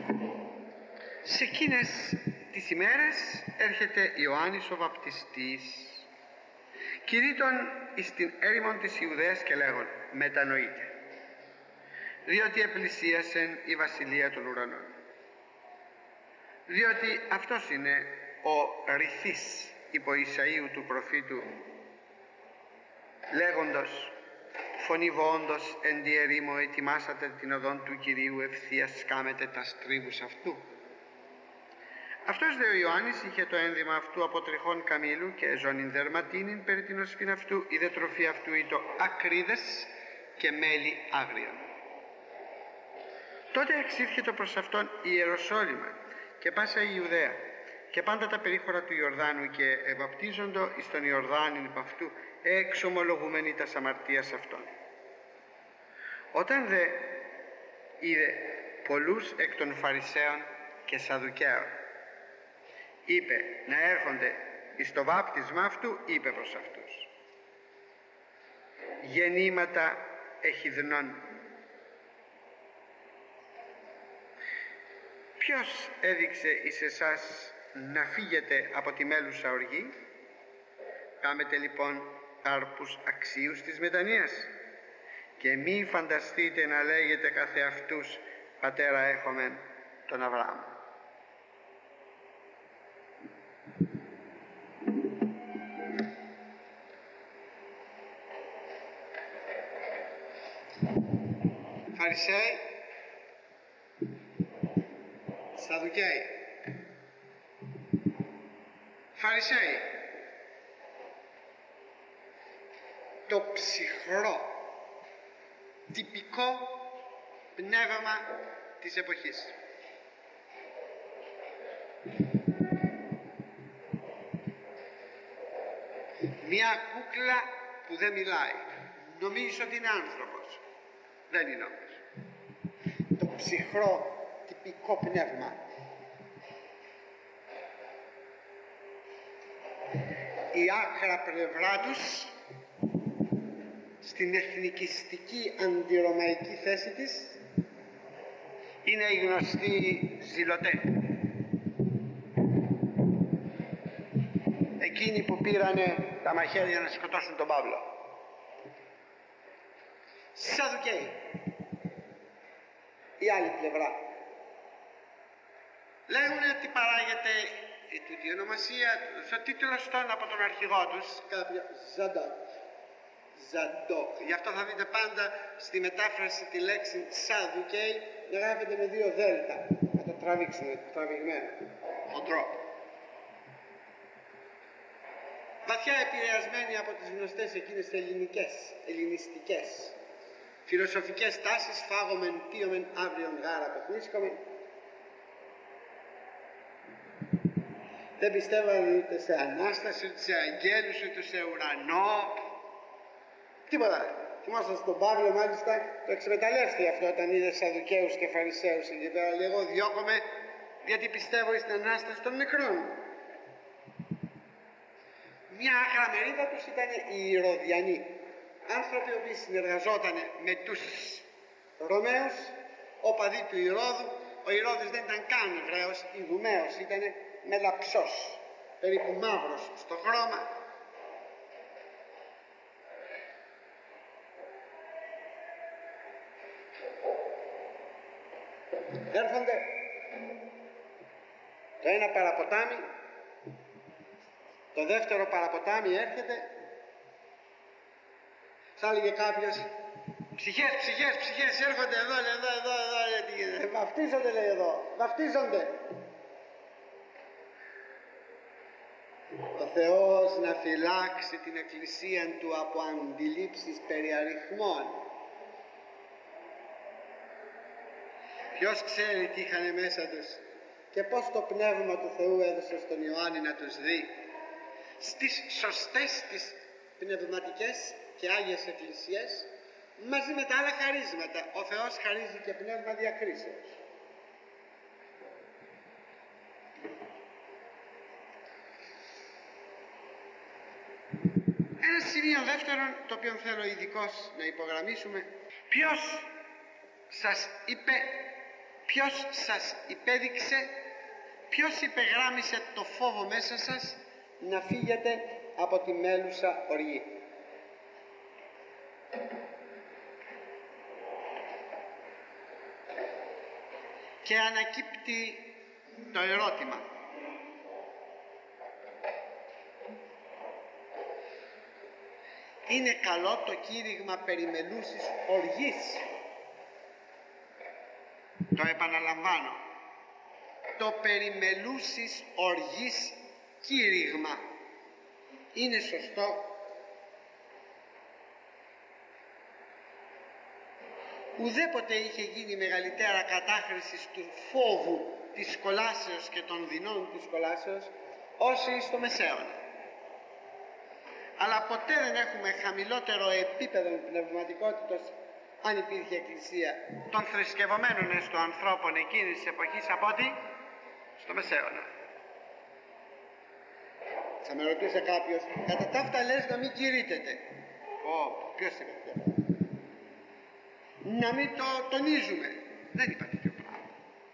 Σε εκείνες τις ημέρες έρχεται Ιωάννης ο βαπτιστής, κηρύττων εις την έρημον της Ιουδαίας και λέγον: μετανοείτε, διότι επλησίασεν η βασιλεία των ουρανών. Διότι αυτός είναι ο ρηθής υπό Ισαΐου του προφήτου, λέγοντος: φωνηβόντος εν τη ερήμο ετοιμάσατε την οδόν του Κυρίου, ευθείας σκάμετε τα στρίβους αυτού. Αυτός δε ο Ιωάννης είχε το ένδυμα αυτού από τριχών καμήλου και ζώνην δερματίνην περί την οσφήν αυτού, η δε τροφή αυτού ήτο ακρίδες και μέλι άγριον. Τότε εξήρχετο προς αυτόν η Ιεροσόλυμα και πάσα η Ιουδαία και πάντα τα περίχωρα του Ιορδάνου, και ευαπτίζοντο εις τον Ιορδάνην υπ' αυτού, εξομολογούμενοι τας αμαρτίας αυτών. Όταν δε είδε πολλούς εκ των Φαρισαίων και Σαδουκαίων, είπε να έρχονται εις το βάπτισμα αυτού, είπε προς αυτούς: γεννήματα εχιδνών. Ποιος έδειξε εις εσάς να φύγετε από τη μέλουσα οργή? Κάμετε λοιπόν άρπους αξίους της μετανοίας, και μη φανταστείτε να λέγετε καθεαυτούς: πατέρα έχομεν τον Αβραάμ. Φαρισαίοι, Σαδουκαίοι. Φαρισαίοι, το ψυχρό τυπικό πνεύμα της εποχής. Μια κούκλα που δεν μιλάει, νομίζει ότι είναι άνθρωπος, δεν είναι όμως. Το ψυχρό τυπικό πνεύμα. Η άκρα πλευρά τους στην εθνικιστική αντιρωμαϊκή θέση της είναι οι γνωστοί ζηλωτέ, εκείνοι που πήρανε τα μαχαίρια να σκοτώσουν τον Παύλο. Σαδουκαίοι, η άλλη πλευρά, λέγουν ότι παράγεται η τούτη ονομασία, στο τίτλο στον από τον αρχηγό τους, Ζαντόκ. Γι' αυτό θα δείτε πάντα στη μετάφραση τη λέξη Σαδουκαίοι να γράφεται με 2 δέλτα, να το τραβήξουν, τραβηγμένο, χοντρό. Βαθιά επηρεασμένοι από τις γνωστές εκείνες ελληνιστικές φιλοσοφικές τάσεις, φάγομεν, πίωμεν, αύριον γάρα παιχνίσκομεν. Δεν πιστεύαν ούτε σε Ανάσταση, ούτε σε αγγέλους, ούτε σε ουρανό. Τίποτα. Θυμάσαι στον Παύλο μάλιστα το εξεκμεταλλεύτηκε αυτό όταν είδε Σαδουκαίους και Φαρισαίους εκεί πέρα. Λέει: εγώ διώκομαι γιατί πιστεύω στην Ανάσταση των νεκρών. Μια άκρα μερίδα τους ήταν οι Ηρωδιανοί. Άνθρωποι οι οποίοι συνεργαζόταν με τους Ρωμαίους, οπαδοί του Ηρώδου. Ο Ηρώδης δεν ήταν καν Εβραίος, Ιδουμαίος, ήταν μελαψός, περίπου μαύρος στο χρώμα. Έρχονται το ένα παραποτάμι, το δεύτερο παραποτάμι έρχεται. Θα έλεγε κάποιος: ψυχές έρχονται εδώ, βαφτίζονται, λέει, εδώ, βαφτίζονται. Ο Θεός να φυλάξει την εκκλησία του από αντιλήψεις περί αριθμών. Ποιος ξέρει τι είχανε μέσα τους και πως το Πνεύμα του Θεού έδωσε στον Ιωάννη να τους δει στις σωστές τις πνευματικές και Άγιες Εκκλησίες, μαζί με τα άλλα χαρίσματα. Ο Θεός χαρίζει και πνεύμα διακρίσεως. Ένα σημείο δεύτερον, το οποίο θέλω ειδικώς να υπογραμμίσουμε: ποιος σας είπε Ποιος σας υπέδειξε, ποιος υπεγράμμισε το φόβο μέσα σας να φύγετε από τη μέλουσα οργή? Και ανακύπτει το ερώτημα: είναι καλό το κήρυγμα περί μελούσης οργής? Το επαναλαμβάνω, το περί μελούσης οργής κήρυγμα είναι σωστό? Ουδέποτε είχε γίνει μεγαλύτερα κατάχρηση του φόβου της σχολάσεως και των δεινών της σχολάσεως όσοι στο Μεσαίωνα. Αλλά ποτέ δεν έχουμε χαμηλότερο επίπεδο πνευματικότητας, αν υπήρχε εκκλησία, των θρησκευομένων έστω ανθρώπων εκείνης της εποχής από ότι στο Μεσαίωνα. Θα με ρωτούσε κάποιος, κατά τα αυτά λες να μην κηρύττεται? Ποιος είπε αυτό? Να μην το τονίζουμε? Δεν είπα τέτοιο πράγμα.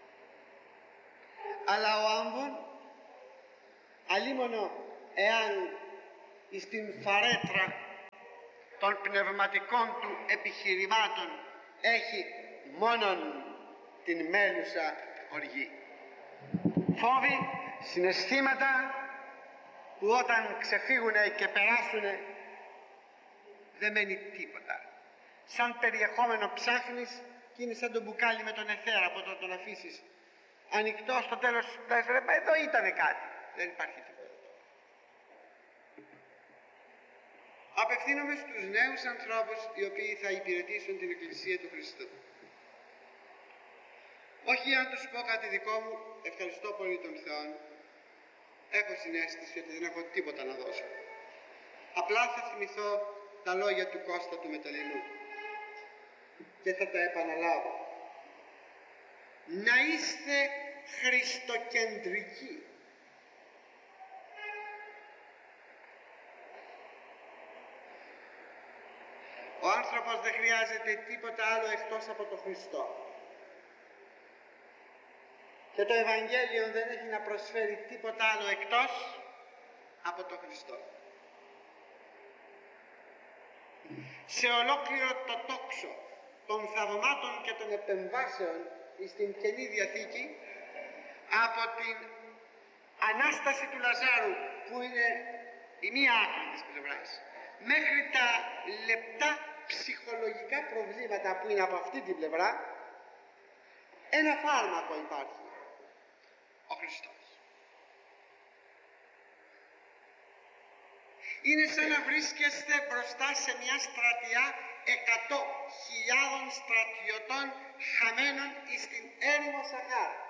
Αλλά ο άμβων, αλίμονο εάν στην φαρέτρα των πνευματικών του επιχειρημάτων έχει μόνον την μέλουσα οργή. Φόβοι, συναισθήματα που όταν ξεφύγουνε και περάσουνε δεν μένει τίποτα. Σαν περιεχόμενο ψάχνεις και είναι σαν το μπουκάλι με τον εθέρα, από το τον αφήσεις ανοιχτό, στο τέλος λες, εδώ ήτανε κάτι. Δεν υπάρχει τίποτα. Απευθύνομαι στους νέους ανθρώπους οι οποίοι θα υπηρετήσουν την Εκκλησία του Χριστού. Όχι για να τους πω κάτι δικό μου, ευχαριστώ πολύ τον Θεό, έχω συναίσθηση ότι δεν έχω τίποτα να δώσω. Απλά θα θυμηθώ τα λόγια του Κώστα του Μεταλλινού και θα τα επαναλάβω. Να είστε χριστοκεντρικοί. Ο άνθρωπος δεν χρειάζεται τίποτα άλλο εκτός από τον Χριστό. Και το Ευαγγέλιο δεν έχει να προσφέρει τίποτα άλλο εκτός από τον Χριστό. Σε ολόκληρο το τόξο των θαυμάτων και των επεμβάσεων στην Καινή Διαθήκη, από την Ανάσταση του Λαζάρου που είναι η μία άκρη της πλευράς, μέχρι τα λεπτά ψυχολογικά προβλήματα που είναι από αυτή την πλευρά, ένα φάρμακο υπάρχει: ο Χριστός. Είναι σαν να βρίσκεστε μπροστά σε μια στρατιά 100.000 στρατιωτών χαμένων στην έρημο Σαχάρα,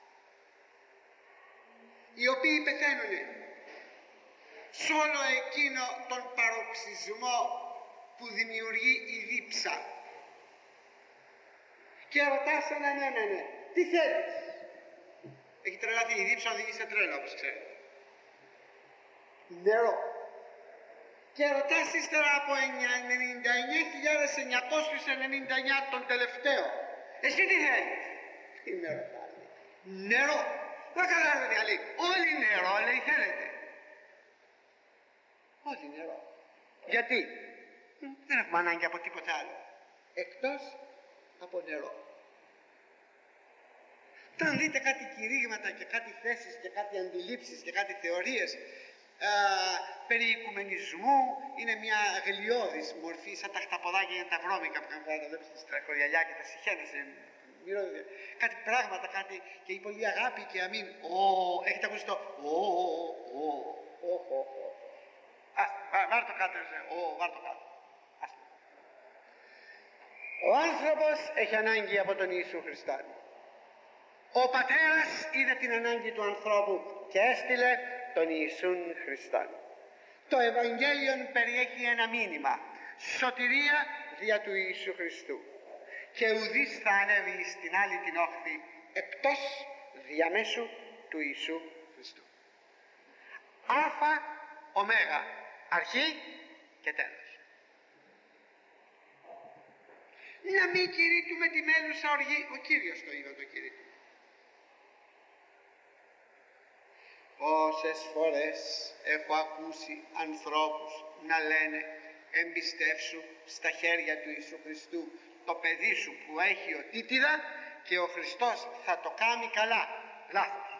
οι οποίοι πεθαίνουν σ' όλο εκείνο τον παροξισμό που δημιουργεί η δίψα. Και ρωτάς έναν έναν, τι θέλεις? Έχει τρελαθεί, η δίψα οδηγεί σε τρέλα, όπως ξέρετε. Νερό. Και ρωτάς ύστερα από 99.999 τον τελευταίο, εσύ τι θέλεις? Τι με ρωτάς? Νερό. Δεν καταλάβετε, λέει, όλοι νερό, λέει, θέλετε? Όλοι νερό. Γιατί? Δεν έχουμε ανάγκη από τίποτα άλλο εκτός από νερό. Όταν δείτε κάτι κηρύγματα και κάτι θέσεις και κάτι αντιλήψεις και κάτι θεωρίες περί οικουμενισμού, είναι μια αγλιώδης μορφή, σαν τα χταποδάκια για τα βρώμικα που κάνουν τα βλέπεις στα κοριαλιά και τα συχαίνες, κάτι πράγματα, κάτι και η πολλή αγάπη και αμήν. Έχετε ακούσει το βάρ' το κάτω, βάρ' το κάτω. Ο άνθρωπος έχει ανάγκη από τον Ιησού Χριστό. Ο Πατέρας είδε την ανάγκη του ανθρώπου και έστειλε τον Ιησούν Χριστόν. Το Ευαγγέλιο περιέχει ένα μήνυμα: σωτηρία δια του Ιησού Χριστού, και ουδής θα ανέβει στην άλλη την όχθη εκτός διαμέσου του Ιησού Χριστού. Αλφα, ωμέγα, αρχή και τέλος. Να μην κηρύττουμε τη μέλουσα οργή. Ο Κύριος το είπε, το κηρύττουμε. Πόσες φορές έχω ακούσει ανθρώπους να λένε εμπιστεύσου στα χέρια του Ιησού Χριστού το παιδί σου που έχει οτίτιδα και ο Χριστός θα το κάνει καλά. Λάθος.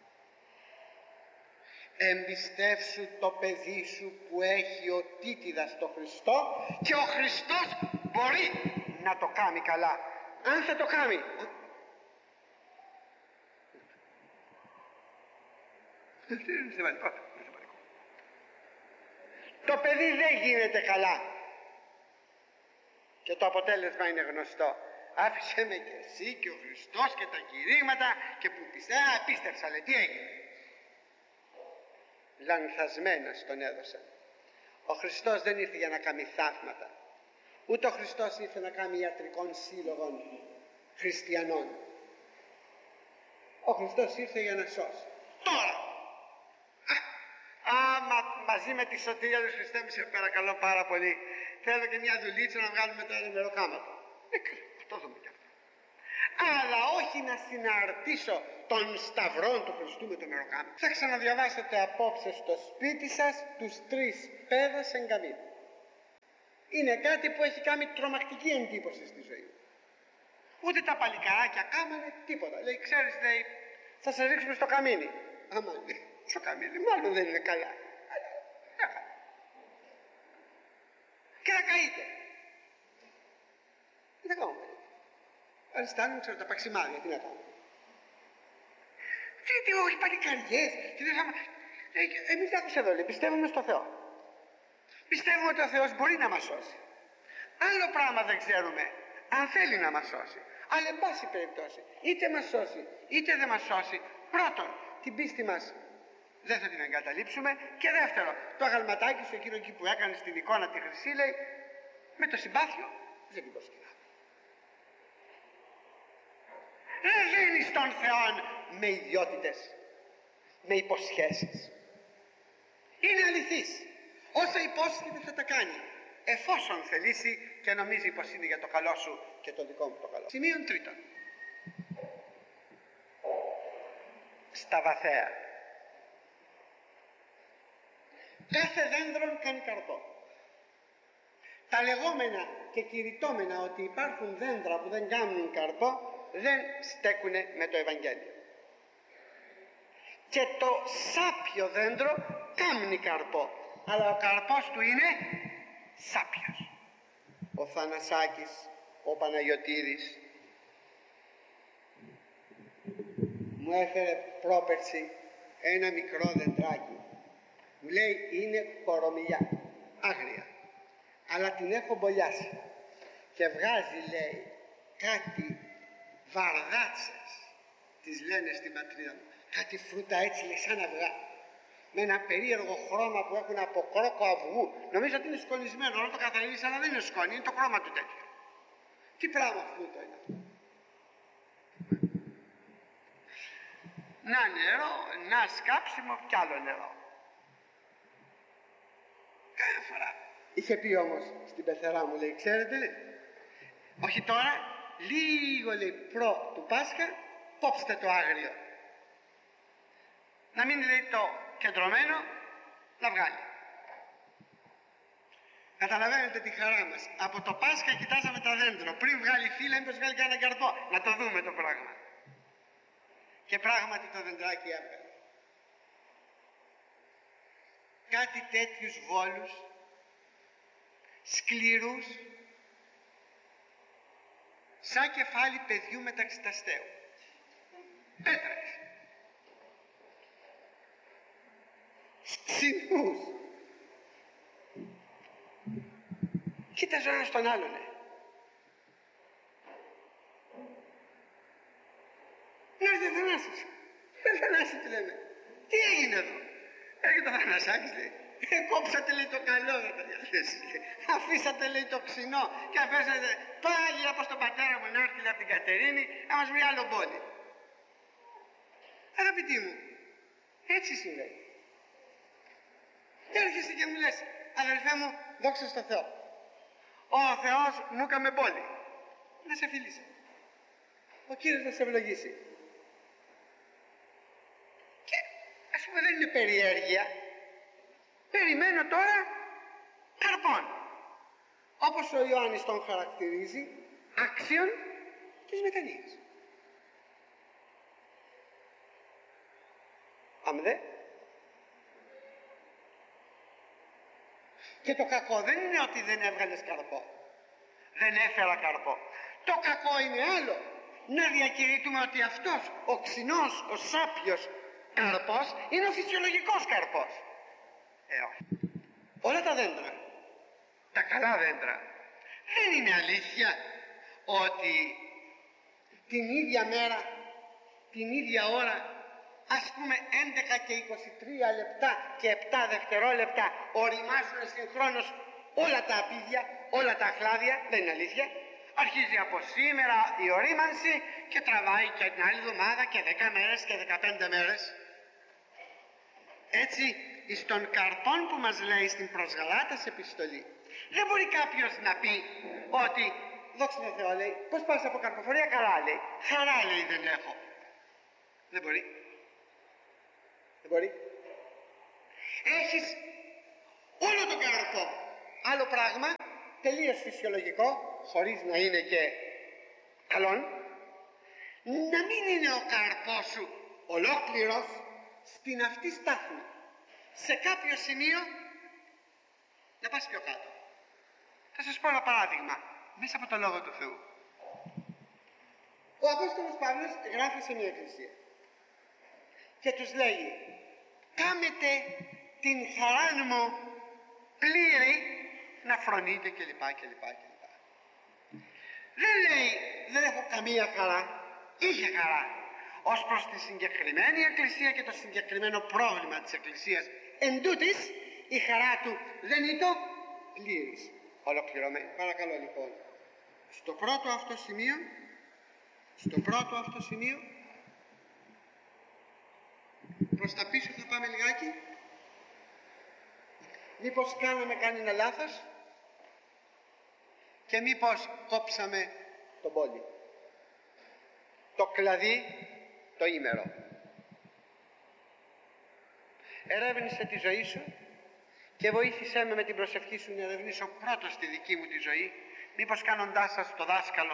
Εμπιστεύσου το παιδί σου που έχει οτίτιδα στο Χριστό και ο Χριστός μπορεί να το κάνει καλά. Αν θα το κάνει. Το παιδί δεν γίνεται καλά και το αποτέλεσμα είναι γνωστό. Άφησε με και εσύ και ο Χριστός και τα κηρύγματα και που πίστεψα, λέει, τι έγινε? Λανθασμένα στον έδωσαν. Ο Χριστός δεν ήρθε για να κάνει θαύματα, ούτε ο Χριστός ήρθε να κάνει ιατρικών σύλλογων χριστιανών. Ο Χριστός ήρθε για να σώσει. Τώρα μαζί με τη σωτηρία του Χριστέ μου, σε παρακαλώ πάρα πολύ, θέλω και μια δουλίτσα να βγάλουμε το ένα μεροκάματο. Το δούμε κι αυτό. Αλλά όχι να συναρτήσω τον σταυρό του Χριστού με το μεροκάματο. Θα ξαναδιαβάσετε απόψε στο σπίτι σας τους 3 πέδας εγκαμίδου. Είναι κάτι που έχει κάνει τρομακτική εντύπωση στη ζωή μου. Ούτε τα παλικαράκια κάμανε τίποτα. Λέει, ξέρεις, λέει, θα σε ρίξουμε στο καμίνι. Άμα λέει, στο καμίνι μάλλον δεν είναι καλά. Και να καείτε. Τι θα κάνουμε? Αριστάνουν, ξέρω, τα παξιμάδια, τι να κάνουμε? Τι, όχι παλικαριές. Εμείς άκουσε εδώ, λέει, πιστεύουμε στο Θεό. Πιστεύουμε ότι ο Θεός μπορεί να μας σώσει. Άλλο πράγμα δεν ξέρουμε, αν θέλει να μας σώσει. Αλλά εν πάση περιπτώσει, είτε μας σώσει είτε δεν μας σώσει, πρώτον την πίστη μας δεν θα την εγκαταλείψουμε, και δεύτερον το αγαλματάκι σου εκείνο εκεί που έκανε στην εικόνα τη χρυσή, λέει, με το συμπάθειο δεν την προσκυνάμε. Δεν δίνεις τον Θεό με ιδιότητες, με υποσχέσεις. Είναι αληθής. Όσα υπόσχεται θα τα κάνει, εφόσον θελήσει και νομίζει πως είναι για το καλό σου και το δικό μου το καλό. Σημείον τρίτον. Στα βαθαία. Κάθε δέντρο κάνει καρπό. Τα λεγόμενα και κηρυτόμενα ότι υπάρχουν δέντρα που δεν κάνουν καρπό δεν στέκουνε με το Ευαγγέλιο. Και το σάπιο δέντρο κάνει καρπό, αλλά ο καρπός του είναι σάπιος. Ο Θανασάκης, ο Παναγιωτίδης μου έφερε πρόπερση ένα μικρό δεντράκι. Μου λέει, είναι κορομιλιά, άγρια, αλλά την έχω μπολιάσει και βγάζει, λέει, κάτι βαρδάτσες, τις λένε στη πατρίδα μου, κάτι φρούτα έτσι, λέει, σαν αυγά, με ένα περίεργο χρώμα που έχουν από κρόκο αυγού. Νομίζω ότι είναι σκονισμένο, όλο το καθαρίζει, αλλά δεν είναι σκόνη, είναι το χρώμα του τέτοιο. Τι πράγμα φρούτο είναι αυτό? Να νερό, να σκάψιμο κι άλλο νερό. Κάθε φορά. Είχε πει όμως στην πεθερά μου, λέει, ξέρετε, λέει, όχι τώρα, λίγο, λέει, προ του Πάσχα, κόψτε το άγριο. Να μην, λέει, το κεντρωμένο, να βγάλει. Καταλαβαίνετε τη χαρά μας. Από το Πάσχα κοιτάζαμε τα δέντρο. Πριν βγάλει φύλλα, μήπως βγάλει κανένα καρπό. Να το δούμε το πράγμα. Και πράγματι το δεντράκι έβγαλε. Κάτι τέτοιους βόλους, σκληρούς, σαν κεφάλι παιδιού μεταξυταστέου. Πέτρες. Ξινούς. Κοίταζε ο ένας τον άλλον. Έρχεται Θανάσης. Θανάση, τι λένε. Τι έγινε εδώ? Έρχεται ο Θανασάκης, λέει. Κόψατε, λέει, το καλό, δεν τα διαθέσεις. Αφήσατε, λέει, το ξινό και αφήσατε πάλι από τον πατέρα μου να έρθει, λέει, από την Κατερίνη να μας βρει άλλο πόλη. Αγαπητοί μου, έτσι συμβαίνει. Έρχεσαι και μου λες, αδελφέ μου, δόξα στο Θεό, ο Θεός μου έκαμε πόλη. Να σε φιλήσει. Ο Κύριος να σε ευλογήσει. Και ας πούμε δεν είναι περιέργεια. Περιμένω τώρα καρπών. Όπως ο Ιωάννης τον χαρακτηρίζει, άξιον της μετανοίας. Αμδε. Και το κακό δεν είναι ότι δεν έβγαλες καρπό. Δεν έφερα καρπό. Το κακό είναι άλλο. Να διακηρύττουμε ότι αυτός ο ξινός, ο σάπιος καρπός είναι ο φυσιολογικός καρπός. Όχι. Όλα τα δέντρα, τα καλά δέντρα, δεν είναι αλήθεια ότι την ίδια μέρα, την ίδια ώρα, ας πούμε 11 και 23 λεπτά και 7 δευτερόλεπτα οριμάζουν συγχρόνως όλα τα απίδια, όλα τα αχλάδια? Δεν είναι αλήθεια. Αρχίζει από σήμερα η ορίμανση και τραβάει και την άλλη εβδομάδα και 10 μέρες και 15 μέρες. Έτσι, εις των καρπών που μας λέει στην προς Γαλάτας επιστολή, δεν μπορεί κάποιος να πει ότι δόξα τω Θεώ, λέει, πώς πας από καρποφορία? Καλά, λέει. Χαρά, λέει, δεν έχω. Δεν μπορεί. Δεν μπορεί. Έχεις όλο τον καρπό. Άλλο πράγμα, τελείως φυσιολογικό, χωρίς να είναι και καλόν, να μην είναι ο καρπός σου ολόκληρος στην αυτή στάθμη. Σε κάποιο σημείο να πας πιο κάτω. Θα σας πω ένα παράδειγμα μέσα από το Λόγο του Θεού. Ο Απόστολος Παύλος γράφει σε μια εκκλησία και τους λέει, κάμετε την χαρά μου πλήρη να φρονείτε κλπ. Δεν λέει δεν έχω καμία χαρά. Είχε χαρά ως προς τη συγκεκριμένη εκκλησία και το συγκεκριμένο πρόβλημα της εκκλησίας. Εν τούτης, η χαρά του δεν ήταν πλήρης, ολοκληρωμένη. Παρακαλώ λοιπόν, στο πρώτο αυτό σημείο, προς τα πίσω θα πάμε λιγάκι. Μήπως κάναμε κανένα λάθος και μήπως κόψαμε τον πόλι, το κλαδί, το ήμερο. Ερεύνησε τη ζωή σου και βοήθησέ με την προσευχή σου να ερευνήσω πρώτος τη δική μου τη ζωή. Μήπως κάνοντάς σας το δάσκαλο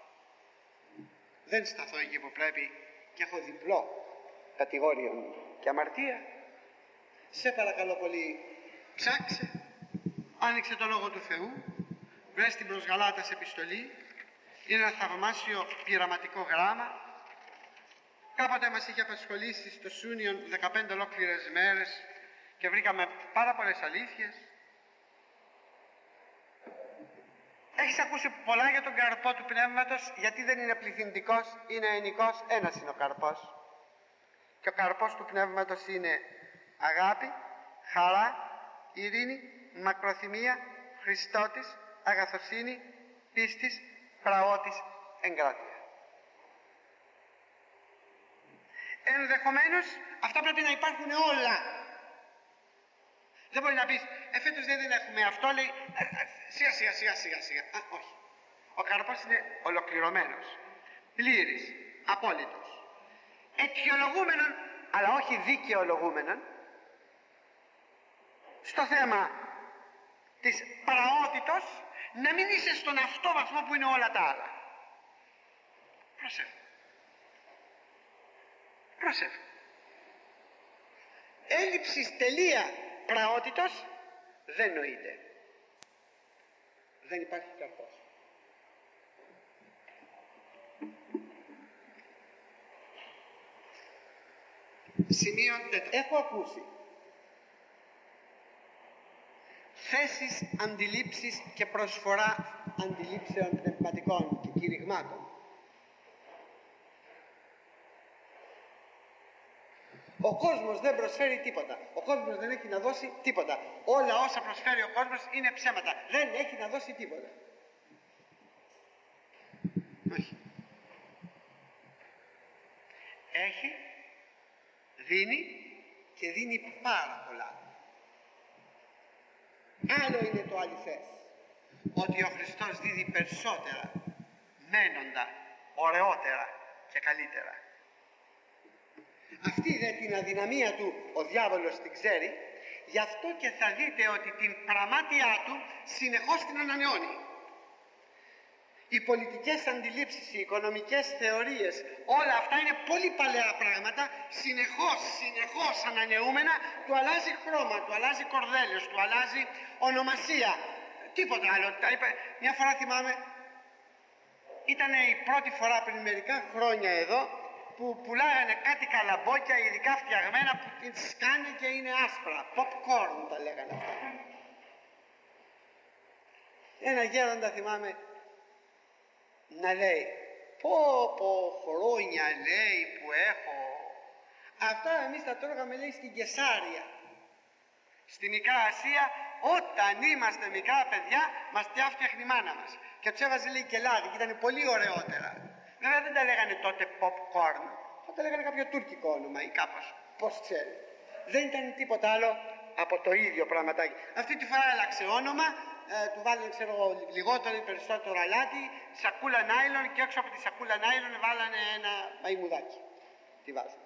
δεν σταθώ εκεί που πρέπει και έχω διπλό κατηγόριο και αμαρτία. Σε παρακαλώ πολύ, ψάξε, άνοιξε το Λόγο του Θεού, βρες την προς Γαλάτας επιστολή. Είναι ένα θαυμάσιο πειραματικό γράμμα. Κάποτε μας είχε απασχολήσει στο Σούνιον 15 ολόκληρες μέρες και βρήκαμε πάρα πολλές αλήθειες. Έχεις ακούσει πολλά για τον καρπό του Πνεύματος, γιατί δεν είναι πληθυντικός, είναι ενικός, ένας είναι ο καρπός. Και ο καρπός του Πνεύματος είναι αγάπη, χαρά, ειρήνη, μακροθυμία, Χριστότης, αγαθοσύνη, πίστης, πραότης, εγκράτεια. Ενδεχομένως αυτά πρέπει να υπάρχουν όλα. Δεν μπορεί να πεις φέτος δεν έχουμε αυτό, λέει σιγά. Όχι. Ο καρπός είναι ολοκληρωμένος, πλήρης, απόλυτος, αιτιολογούμενον αλλά όχι δικαιολογούμενον στο θέμα της πραότητος, να μην είσαι στον αυτό βαθμό που είναι όλα τα άλλα. Πρόσεχε. Έλλειψης τελεία πραότητος δεν νοείται. Δεν υπάρχει καρπός. Σημείο 4. Έχω ακούσει θέσεις, αντιλήψεις και προσφορά αντιλήψεων πνευματικών και κηρυγμάτων. Ο κόσμος δεν προσφέρει τίποτα. Ο κόσμος δεν έχει να δώσει τίποτα. Όλα όσα προσφέρει ο κόσμος είναι ψέματα. Δεν έχει να δώσει τίποτα. Όχι. Έχει, δίνει και δίνει πάρα πολλά. Άλλο είναι το αληθές, ότι ο Χριστός δίδει περισσότερα, μένοντα, ωραιότερα και καλύτερα. Αυτή δε την αδυναμία του ο διάβολος την ξέρει, γι' αυτό και θα δείτε ότι την πραμάτια του συνεχώς την ανανεώνει. Οι πολιτικές αντιλήψεις, οι οικονομικές θεωρίες, όλα αυτά είναι πολύ παλαιά πράγματα, συνεχώς ανανεούμενα, του αλλάζει χρώμα, του αλλάζει κορδέλες, του αλλάζει ονομασία, τίποτα άλλο. Μια φορά θυμάμαι, ήταν η πρώτη φορά πριν μερικά χρόνια εδώ, που πουλάγανε κάτι καλαμπόκια ειδικά φτιαγμένα που την σκάνε και είναι άσπρα. Popcorn τα λέγανε αυτά. Ένα γέροντα θυμάμαι να λέει, πω χρόνια λέει που έχω. Αυτά εμείς τα τρώγαμε λέει στην Κεσάρια. Στη Μικρά Ασία, όταν είμαστε μικρά παιδιά, μας τα φτιάχνει η μάνα μας. Και τους έβαζε λέει και λάδι και ήταν πολύ ωραιότερα. Βέβαια δεν τα λέγανε τότε popcorn, τα λέγανε κάποιο τουρκικό όνομα ή κάπως, πώς ξέρει. Δεν ήταν τίποτα άλλο από το ίδιο πραγματάκι. Αυτή τη φορά άλλαξε όνομα, του βάλανε ξέρω εγώ λιγότερο ή περισσότερο αλάτι, σακούλα νάιλον και έξω από τη σακούλα νάιλον βάλανε ένα μαϊμουδάκι. Τι βάζανε.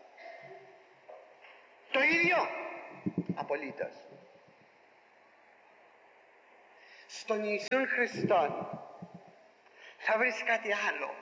Το ίδιο, απολύτως. Στον Ιησούν Χριστόν θα βρεις κάτι άλλο.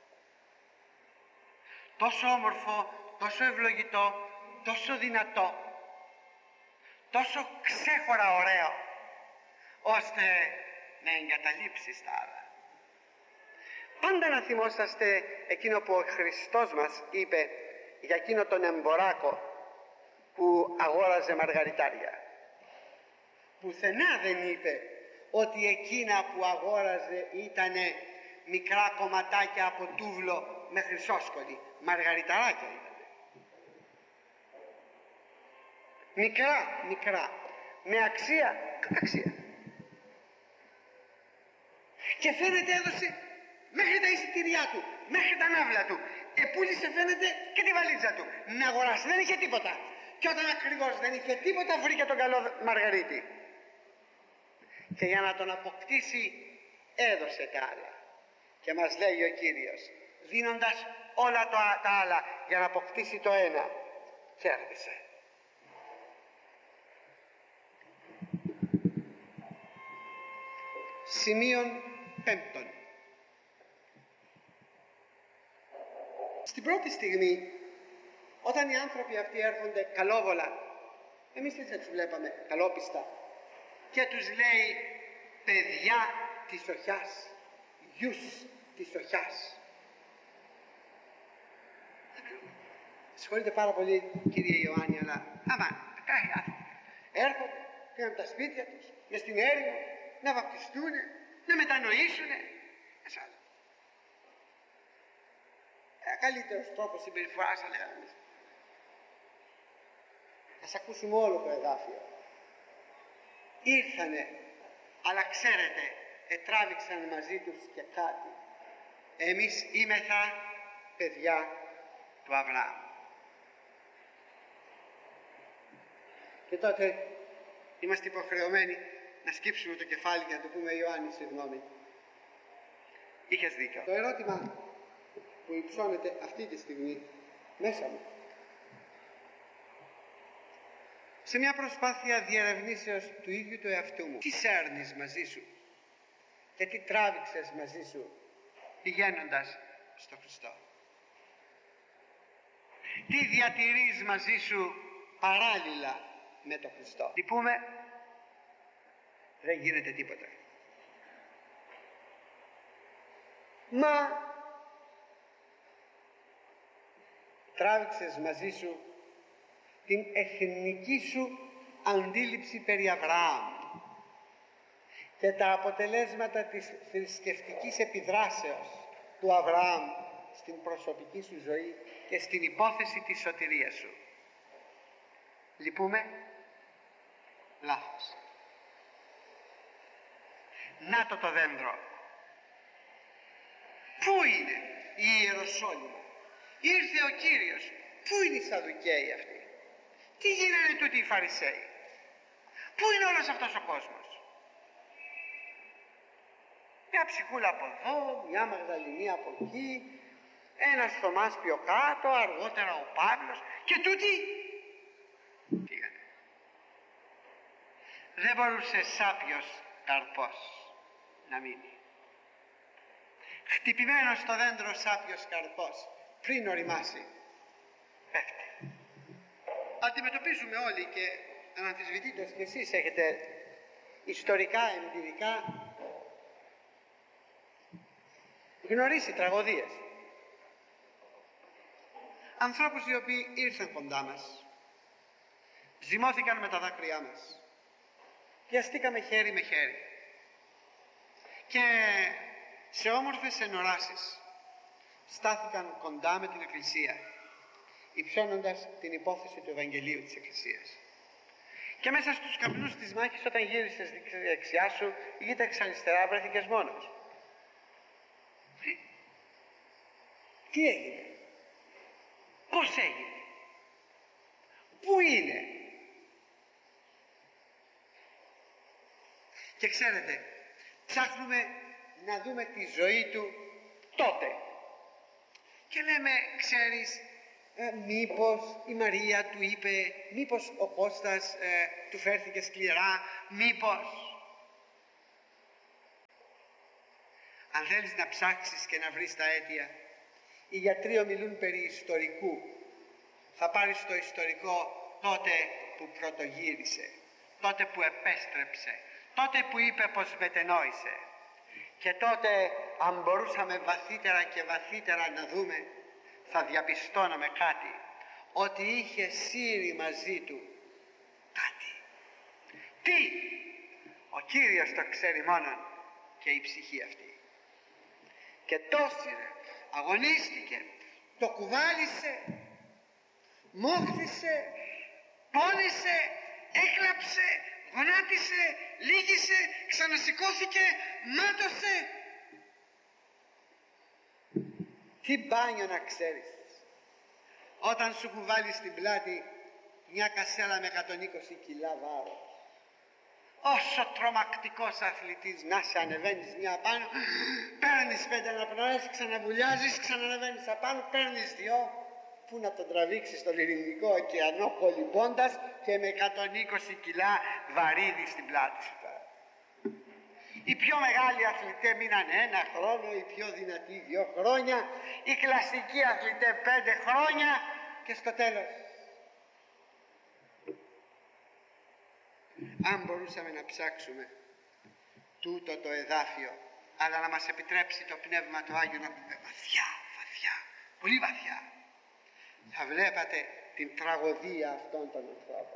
Τόσο όμορφο, τόσο ευλογητό, τόσο δυνατό, τόσο ξέχωρα ωραίο, ώστε να εγκαταλείψεις τα άλλα. Πάντα να θυμόσαστε εκείνο που ο Χριστός μας είπε για εκείνο τον εμποράκο που αγόραζε μαργαριτάρια. Πουθενά δεν είπε ότι εκείνα που αγόραζε ήτανε μικρά κομματάκια από τούβλο με χρυσόσκολη. Μαργαριταράκια ήτανε. Μικρά, με αξία. Και φαίνεται έδωσε μέχρι τα εισιτήριά του, μέχρι τα ναύλα του. Επούλησε φαίνεται και τη βαλίτσα του. Να αγοράσει, δεν είχε τίποτα. Και όταν ακριβώς δεν είχε τίποτα βρήκε τον καλό μαργαρίτη. Και για να τον αποκτήσει έδωσε τα άλλα. Και μας λέει ο Κύριος, δίνοντας όλα τα άλλα για να αποκτήσει το ένα, κέρδισε. Σημείον 5. Στην πρώτη στιγμή, όταν οι άνθρωποι αυτοί έρχονται καλόβολα, εμείς έτσι τους βλέπαμε, καλόπιστα, και τους λέει παιδιά της οχιάς, γιους της οχιάς. Συγχωρείτε πάρα πολύ κύριε Ιωάννη, αλλά έρχονται και από τα σπίτια τους, μες στην έρημο, να βαπτιστούν, να μετανοήσουν. Καλύτερος τρόπος συμπεριφοράς θα λέγαμε εμείς. Ας ακούσουμε όλο το εδάφιο. Ήρθανε, αλλά ξέρετε, ετράβηξαν μαζί τους και κάτι. Εμείς είμεθα παιδιά του Αβραάμ. Και τότε είμαστε υποχρεωμένοι να σκύψουμε το κεφάλι και να το πούμε Ιωάννη, συγγνώμη. Είχες δίκιο. Το ερώτημα που υψώνεται αυτή τη στιγμή μέσα μου, σε μια προσπάθεια διερευνήσεως του ίδιου του εαυτού μου, τι σέρνεις μαζί σου και τι τράβηξες μαζί σου πηγαίνοντας στο Χριστό. Τι διατηρείς μαζί σου παράλληλα με τον Χριστό. Τι πούμε, δεν γίνεται τίποτα. Μα τράβηξες μαζί σου την εθνική σου αντίληψη περί Αβραάμ και τα αποτελέσματα της θρησκευτικής επιδράσεως του Αβραάμ στην προσωπική σου ζωή και στην υπόθεση της σωτηρίας σου. Λυπούμε, λάθος. Να το δέντρο. Πού είναι η Ιεροσόλυμα? Ήρθε ο Κύριος. Πού είναι οι Σαδουκαίοι αυτοί? Τι γίνανε τούτοι οι Φαρισαίοι? Πού είναι όλος αυτός ο κόσμος? Μια ψυχούλα από εδώ, μια Μαγδαληνή από εκεί, Ένας Θωμάς πιο κάτω, αργότερα ο Παύλος, και τούτοι πήγανε. Δεν μπορούσε σάπιος καρπός να μείνει. Χτυπημένος στο δέντρο σάπιος καρπός, πριν οριμάσει, πέφτει. Αντιμετωπίζουμε όλοι, και αναμφισβητήτως και εσείς έχετε ιστορικά, εμπειρικά γνωρίσει τραγωδίες. Ανθρώπους οι οποίοι ήρθαν κοντά μας, ζυμώθηκαν με τα δάκρυά μας, πιαστήκαμε χέρι με χέρι και σε όμορφες ενοράσεις στάθηκαν κοντά με την Εκκλησία, υψώνοντας την υπόθεση του Ευαγγελίου της Εκκλησίας. Και μέσα στους καπνούς της μάχης, όταν γύρισες δεξιά σου ή κοίταξες αριστερά, βρέθηκες μόνος. Τι έγινε? Πώς έγινε? Πού είναι? Και ξέρετε, ψάχνουμε να δούμε τη ζωή του τότε. Και λέμε, ξέρεις, μήπως η Μαρία του είπε, μήπως ο Κώστας του φέρθηκε σκληρά, μήπως. Αν θέλεις να ψάξεις και να βρεις τα αίτια, οι γιατροί ομιλούν περί ιστορικού. Θα πάρεις το ιστορικό τότε που πρωτογύρισε, τότε που επέστρεψε, τότε που είπε πως μετενόησε. Και τότε, αν μπορούσαμε βαθύτερα και βαθύτερα να δούμε, θα διαπιστώναμε κάτι, ότι είχε σύρει μαζί του κάτι. Τι? Ο Κύριος το ξέρει μόνον, και η ψυχή αυτή. Και τόσυρε, αγωνίστηκε, το κουβάλισε, μόχθησε, πόνεσε, έκλαψε, γονάτισε, λύγησε, ξανασηκώθηκε, μάτωσε. Τι μπάνιο να ξέρεις, όταν σου κουβάλει στην πλάτη μια κασέλα με 120 κιλά βάρος. Όσο τρομακτικός αθλητής να σε, ανεβαίνεις μια απάνω, παίρνεις 5 αναπνοές, ξαναβουλιάζεις, ξανανεβαίνεις απάνω, παίρνεις 2. Πού να τον τραβήξεις στον Ειρηνικό ωκεανό κολυμπώντας και με 120 κιλά βαρύδι στην πλάτη σου. Οι πιο μεγάλοι αθλητές μείνανε 1 χρόνο, οι πιο δυνατοί 2 χρόνια, οι κλασικοί αθλητές 5 χρόνια και στο τέλος. Αν μπορούσαμε να ψάξουμε τούτο το εδάφιο, αλλά να μας επιτρέψει το Πνεύμα το Άγιο να πούμε βαθιά, βαθιά, πολύ βαθιά, θα βλέπατε την τραγωδία αυτών των ανθρώπων.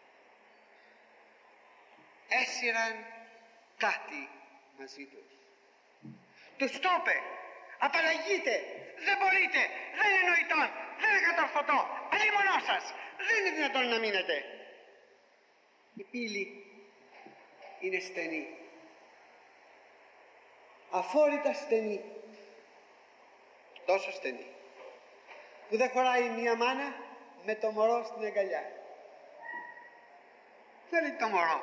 Έσυραν κάτι μαζί τους. Τους το είπε, απαλλαγείτε, δεν μπορείτε, δεν είναι νοητόν, δεν είναι κατορθωτό, αλίμονό σας, δεν είναι δυνατόν να μείνετε. Η πύλη είναι στενή, αφόρητα στενή, τόσο στενή που δεν χωράει μια μάνα με το μωρό στην αγκαλιά. Θέλει το μωρό,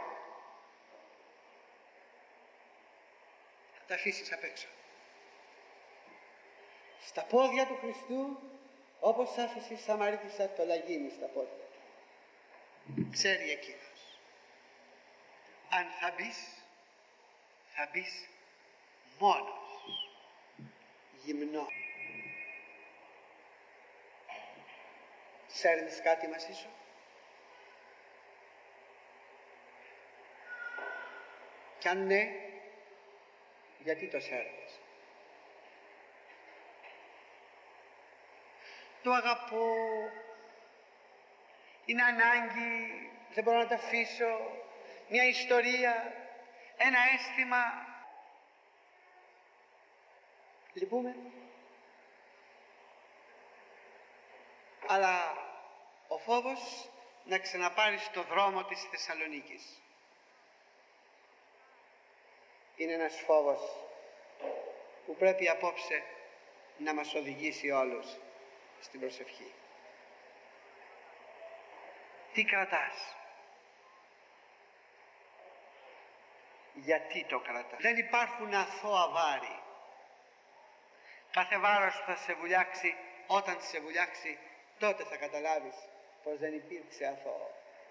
θα τα αφήσεις απ' έξω. Στα πόδια του Χριστού, όπως άφησε η Σαμαρίτισσα το λαγίνι στα πόδια του. Ξέρει εκείνος, αν θα μπεις μόνος, γυμνό. Σέρνεις κάτι μαζί σου? Κι αν ναι, γιατί το σέρνεις? Το αγαπώ, είναι ανάγκη, δεν μπορώ να το αφήσω, μια ιστορία, ένα αίσθημα. Λυπούμε. Αλλά ο φόβος να ξαναπάρεις το δρόμο της Θεσσαλονίκης είναι ένας φόβος που πρέπει απόψε να μας οδηγήσει όλους στην προσευχή. Τι κρατάς? Γιατί το κρατάς? Δεν υπάρχουν αθώα βάρη. Κάθε βάρος που θα σε βουλιάξει, όταν σε βουλιάξει, τότε θα καταλάβεις πως δεν υπήρξε αθώο.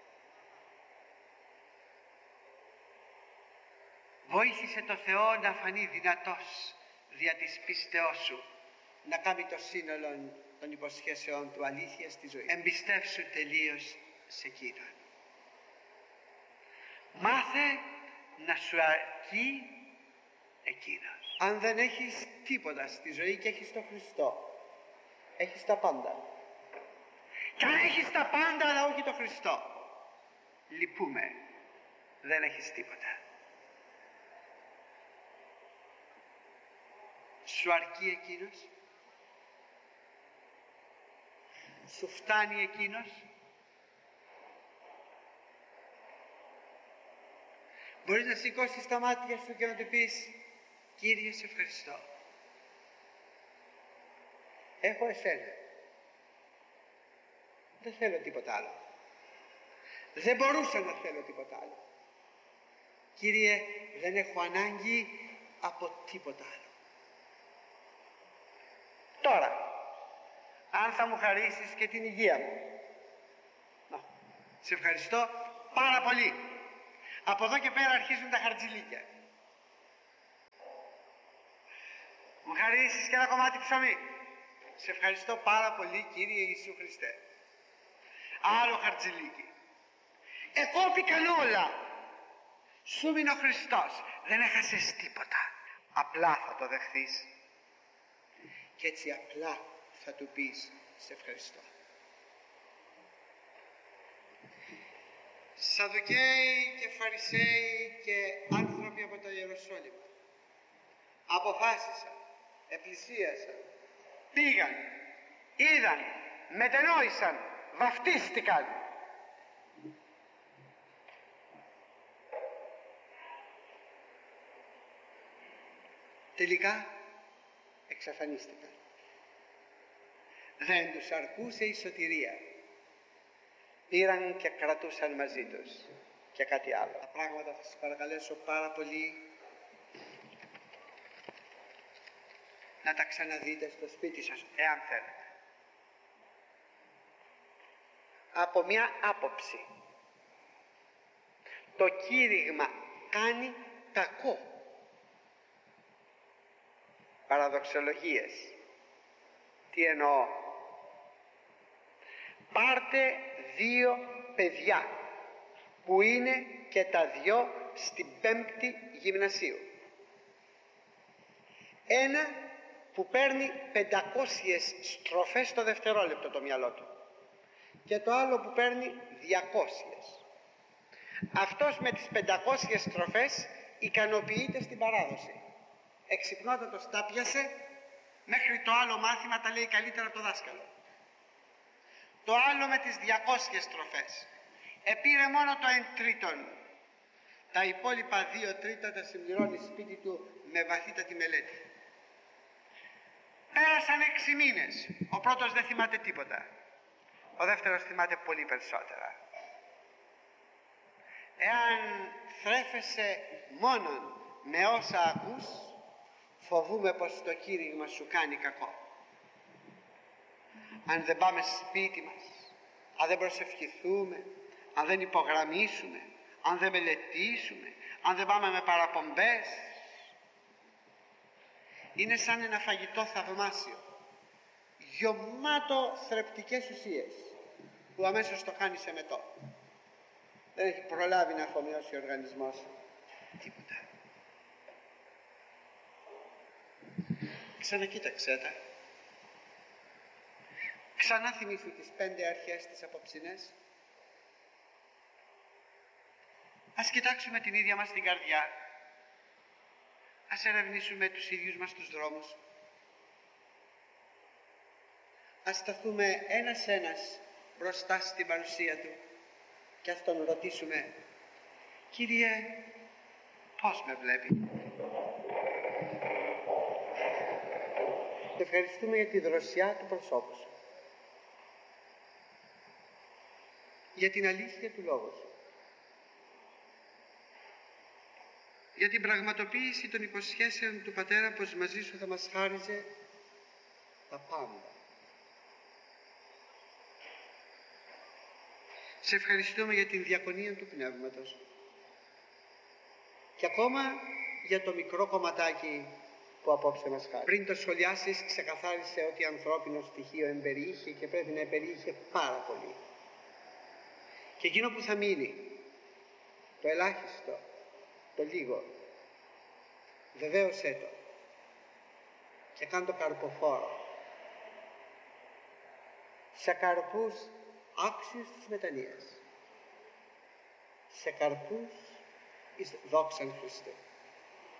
Βοήθησε το Θεό να φανεί δυνατός δια της πίστεώς σου, να κάνει το σύνολο των υποσχέσεων του αλήθεια στη ζωή. Εμπιστεύσου τελείως σε Κύριον. Μάθε να σου αρκεί Εκείνος. Αν δεν έχεις τίποτα στη ζωή και έχεις τον Χριστό, έχεις τα πάντα. Και αν έχεις τα πάντα αλλά όχι τον Χριστό, λυπούμε, δεν έχεις τίποτα. Σου αρκεί Εκείνος, σου φτάνει Εκείνος, μπορείς να σηκώσεις τα μάτια σου και να του πεις: Κύριε, σε ευχαριστώ, έχω εσένα, δεν θέλω τίποτα άλλο, δεν μπορούσα να θέλω τίποτα άλλο. Κύριε, δεν έχω ανάγκη από τίποτα άλλο. Τώρα, αν θα μου χαρίσεις και την υγεία μου, σε ευχαριστώ πάρα πολύ. Από εδώ και πέρα αρχίζουν τα χαρτζηλίκια. Μου χαρίσεις και ένα κομμάτι ψωμί, σε ευχαριστώ πάρα πολύ, Κύριε Ιησού Χριστέ. Άλλο χαρτζηλίκι. Εκόπηκαν όλα. Σου μείνει ο Χριστός. Δεν έχασες τίποτα. Απλά θα το δεχθείς. Και έτσι απλά θα του πεις: σε ευχαριστώ. Σαδουκαίοι και Φαρισαίοι και άνθρωποι από το Ιεροσόλυμα αποφάσισαν, επλησίασαν, πήγαν, είδαν, μετενόησαν, βαφτίστηκαν. Τελικά εξαφανίστηκαν. Δεν τους αρκούσε η σωτηρία. Πήραν και κρατούσαν μαζί τους και κάτι άλλο. Τα πράγματα θα σας παρακαλέσω πάρα πολύ να τα ξαναδείτε στο σπίτι σας, εάν θέλετε. Από μια άποψη, το κήρυγμα κάνει κακό. Παραδοξολογίες. Τι εννοώ? Πάρτε 2 παιδιά που είναι και τα 2 στην 5η γυμνασίου. Ένα που παίρνει 500 στροφές το δευτερόλεπτο το μυαλό του και το άλλο που παίρνει 200. Αυτός με τις 500 στροφές ικανοποιείται στην παράδοση. Εξυπνότατος τα πιάσε, μέχρι το άλλο μάθημα τα λέει καλύτερα από το δάσκαλο. Το άλλο με τις 200 στροφές επήρε μόνο το 1/3. Τα υπόλοιπα 2/3 τα συμπληρώνει σπίτι του με βαθύτατη μελέτη. Πέρασαν 6 μήνες. Ο πρώτος δεν θυμάται τίποτα. Ο δεύτερος θυμάται πολύ περισσότερα. Εάν θρέφεσαι μόνον με όσα ακούς, φοβούμαι πως το κήρυγμα σου κάνει κακό. Αν δεν πάμε σπίτι μας, αν δεν προσευχηθούμε, αν δεν υπογραμμίσουμε, αν δεν μελετήσουμε, αν δεν πάμε με παραπομπές, είναι σαν ένα φαγητό θαυμάσιο, γεμάτο θρεπτικές ουσίες, που αμέσως το κάνει σε μετό. Δεν έχει προλάβει να αφομοιώσει ο οργανισμός τίποτα. Ξανακοίταξέ τα. Ξανά θυμήσου τις 5 αρχές τις απόψινές. Ας κοιτάξουμε την ίδια μας την καρδιά. Ας ερευνήσουμε τους ίδιους μας τους δρόμους. Ας σταθούμε ένας μπροστά στην παρουσία Του και ας Τον ρωτήσουμε: Κύριε, πώς με βλέπει? Σε ευχαριστούμε για τη δροσιά του προσώπου Σου, για την αλήθεια του Λόγου Σου, για την πραγματοποίηση των υποσχέσεων του Πατέρα πως μαζί Σου θα μας χάριζε τα πάντα. Σε ευχαριστούμε για την διακονία του Πνεύματος και ακόμα για το μικρό κομματάκι που απόψε μας χάρη. Πριν το σχολιάσεις, ξεκαθάρισε ότι ανθρώπινο στοιχείο εμπεριείχε και πρέπει να εμπεριείχε πάρα πολύ. Και εκείνο που θα μείνει, το ελάχιστο, το λίγο, βεβαίωσέ το και κάν' το καρποφόρο σε καρπούς άξιους της μετανοίας, σε καρπούς εις δόξαν Χριστού.